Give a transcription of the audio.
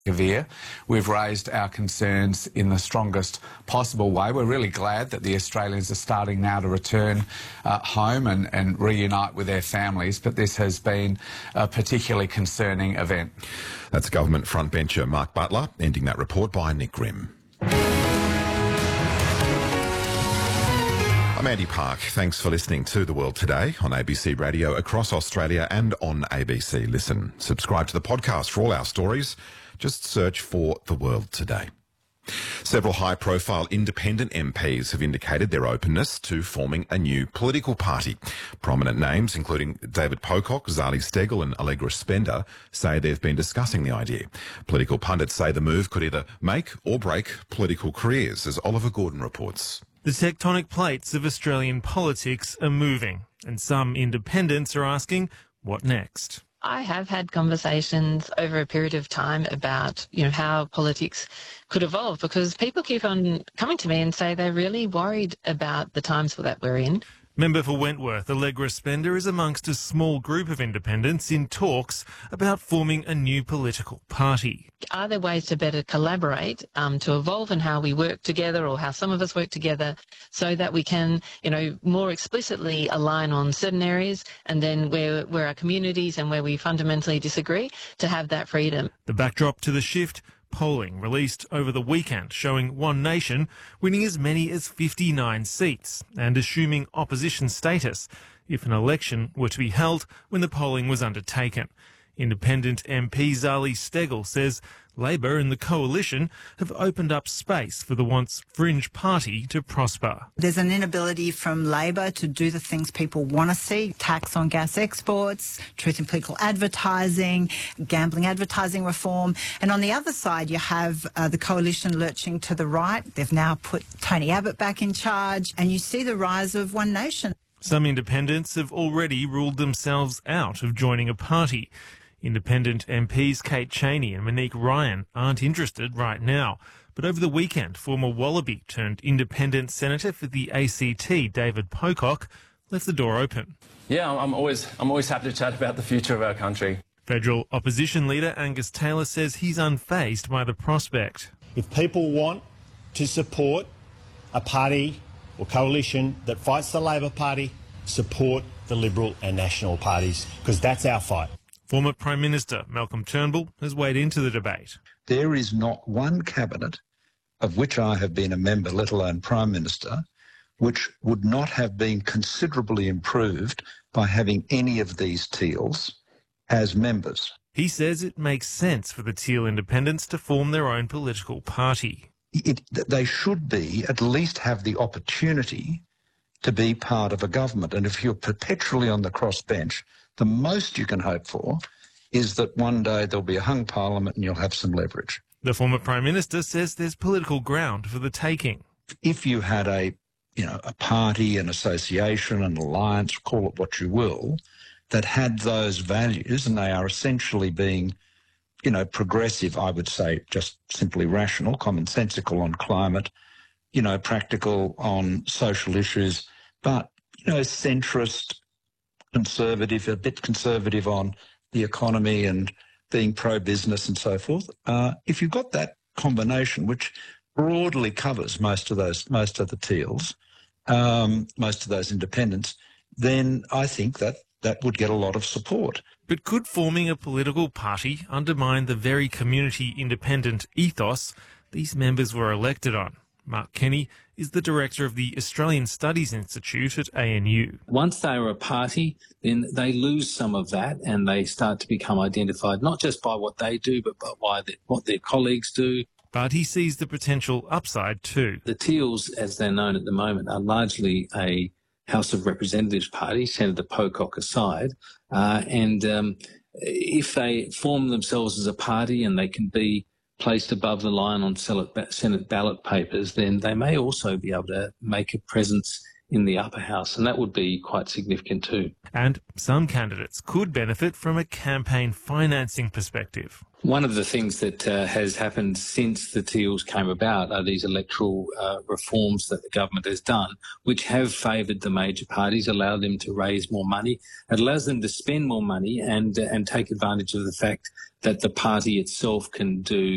severe. We've raised our concerns in the strongest possible way. We're really glad that the Australians are starting now to return home and reunite with their families, but this has been a particularly concerning event. That's government frontbencher Mark Butler, ending that report by Nick Grimm. I'm Andy Park. Thanks for listening to The World Today on ABC Radio across Australia and on ABC Listen. Subscribe to the podcast for all our stories. Just search for The World Today. Several high-profile independent MPs have indicated their openness to forming a new political party. Prominent names, including David Pocock, Zali Steggall and Allegra Spender, say they've been discussing the idea. Political pundits say the move could either make or break political careers, as Oliver Gordon reports. The tectonic plates of Australian politics are moving, and some independents are asking, what next? I have had conversations over a period of time about, how politics could evolve, because people keep on coming to me and say they're really worried about the times that we're in. Member for Wentworth, Allegra Spender, is amongst a small group of independents in talks about forming a new political party. Are there ways to better collaborate, to evolve in how we work together, or how some of us work together, so that we can, more explicitly align on certain areas, and then where our communities and where we fundamentally disagree, to have that freedom. The backdrop to the shift: polling released over the weekend showing One Nation winning as many as 59 seats and assuming opposition status if an election were to be held when the polling was undertaken. Independent MP Zali Steggall says Labor and the Coalition have opened up space for the once fringe party to prosper. There's an inability from Labor to do the things people want to see: tax on gas exports, truth in political advertising, gambling advertising reform. And on the other side, you have the Coalition lurching to the right. They've now put Tony Abbott back in charge, and you see the rise of One Nation. Some independents have already ruled themselves out of joining a party. Independent MPs Kate Chaney and Monique Ryan aren't interested right now. But over the weekend, former Wallaby turned independent senator for the ACT, David Pocock, left the door open. Yeah, I'm always happy to chat about the future of our country. Federal opposition leader Angus Taylor says he's unfazed by the prospect. If people want to support a party or coalition that fights the Labor Party, support the Liberal and National parties, because that's our fight. Former Prime Minister Malcolm Turnbull has weighed into the debate. There is not one cabinet of which I have been a member, let alone Prime Minister, which would not have been considerably improved by having any of these Teals as members. He says it makes sense for the Teal independents to form their own political party. They should at least have the opportunity to be part of a government. And if you're perpetually on the crossbench, the most you can hope for is that one day there'll be a hung parliament and you'll have some leverage. The former Prime Minister says there's political ground for the taking. If you had a party, an association, an alliance, call it what you will, that had those values, and they are essentially being, progressive, I would say just simply rational, commonsensical on climate, practical on social issues, but, centrist, conservative, a bit conservative on the economy and being pro-business and so forth. If you've got that combination, which broadly covers most of the Teals, most of those independents, then I think that would get a lot of support. But could forming a political party undermine the very community independent ethos these members were elected on? Mark Kenny is the director of the Australian Studies Institute at ANU. Once they are a party, then they lose some of that and they start to become identified not just by what they do, but by what their colleagues do. But he sees the potential upside too. The Teals, as they're known at the moment, are largely a House of Representatives party, Senator Pocock aside, and if they form themselves as a party and they can be placed above the line on Senate ballot papers, then they may also be able to make a presence in the upper house, and that would be quite significant too. And some candidates could benefit from a campaign financing perspective. One of the things that has happened since the Teals came about are these electoral reforms that the government has done, which have favoured the major parties, allowed them to raise more money. It allows them to spend more money and take advantage of the fact that the party itself can do